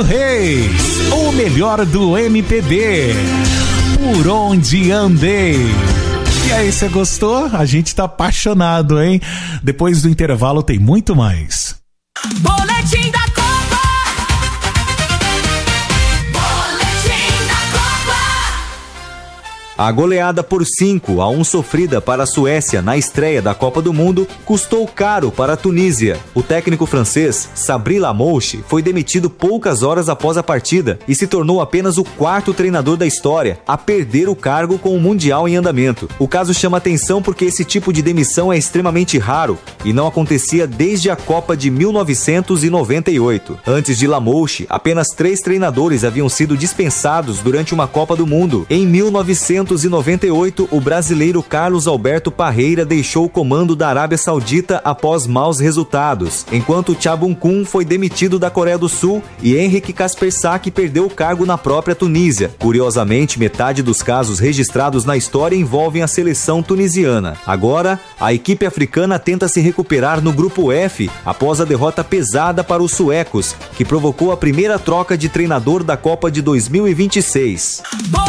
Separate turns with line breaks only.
Reis, o melhor do MPB. Por onde andei. E aí, você gostou? A gente tá apaixonado, hein? Depois do intervalo tem muito mais.
Boletim da Copa! Boletim da Copa!
A goleada por 5-1 sofrida para a Suécia na estreia da Copa do Mundo custou caro para a Tunísia. O técnico francês Sabri Lamouche foi demitido poucas horas após a partida e se tornou apenas o 4º treinador da história a perder o cargo com o Mundial em andamento. O caso chama atenção porque esse tipo de demissão é extremamente raro e não acontecia desde a Copa de 1998. Antes de Lamouche, apenas 3 treinadores haviam sido dispensados durante uma Copa do Mundo. Em 1998, o brasileiro Carlos Alberto Parreira deixou o comando da Arábia Saudita após maus resultados, enquanto Tchabun Kun foi demitido da Coreia do Sul e Henrik Kaspersak perdeu o cargo na própria Tunísia. Curiosamente, metade dos casos registrados na história envolvem a seleção tunisiana. Agora, a equipe africana tenta se recuperar no grupo F após a derrota pesada para os suecos, que provocou a primeira troca de treinador da Copa de 2026.